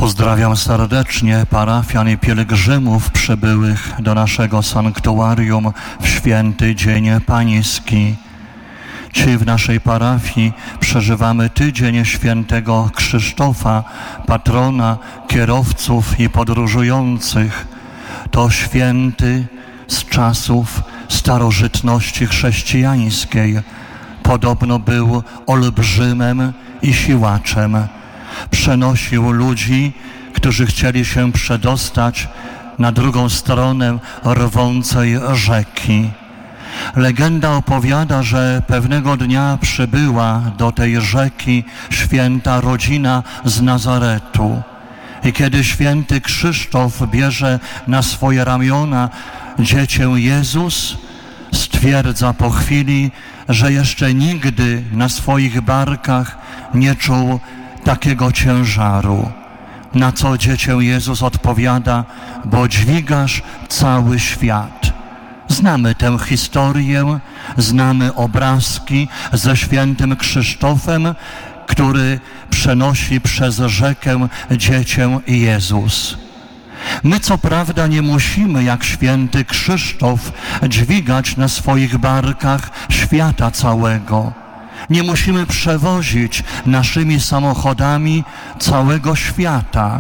Pozdrawiam serdecznie parafian i pielgrzymów przybyłych do naszego sanktuarium w święty Dzień Pański. Dzisiaj w naszej parafii przeżywamy tydzień świętego Krzysztofa, patrona kierowców i podróżujących. To święty z czasów starożytności chrześcijańskiej. Podobno był olbrzymem i siłaczem. Przenosił ludzi, którzy chcieli się przedostać na drugą stronę rwącej rzeki. Legenda opowiada, że pewnego dnia przybyła do tej rzeki święta rodzina z Nazaretu. I kiedy święty Krzysztof bierze na swoje ramiona dziecię Jezus, stwierdza po chwili, że jeszcze nigdy na swoich barkach nie czuł takiego ciężaru. Na co dziecię Jezus odpowiada: bo dźwigasz cały świat. Znamy tę historię, znamy obrazki ze świętym Krzysztofem, który przenosi przez rzekę dziecię Jezus. My co prawda nie musimy, jak święty Krzysztof, dźwigać na swoich barkach świata całego. Nie musimy przewozić naszymi samochodami całego świata.